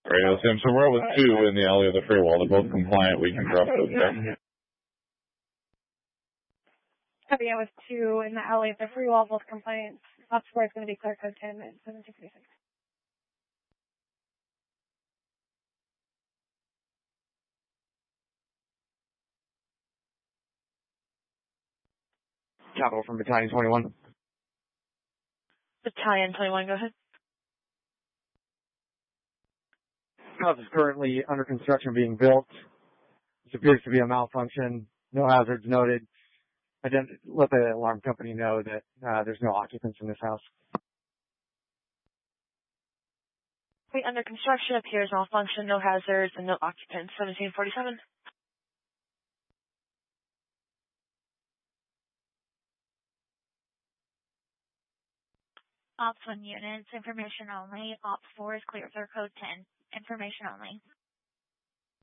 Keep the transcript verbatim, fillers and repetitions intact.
Radio Sim, so we're with two in the alley of the free wall. They're both compliant. We can drop those there. Copy, I was two in the alley of the free wall, both compliant. Top score is going to be clear code ten and seventeen forty-six. Capital from Battalion twenty-one. Battalion twenty-one, go ahead. House is currently under construction being built. This appears to be a malfunction. No hazards noted. I didn't let the alarm company know that uh, there's no occupants in this house. Under construction appears malfunction, no hazards, and no occupants. seventeen forty-seven. Ops one units, information only. Ops four is clear for code ten. Information only.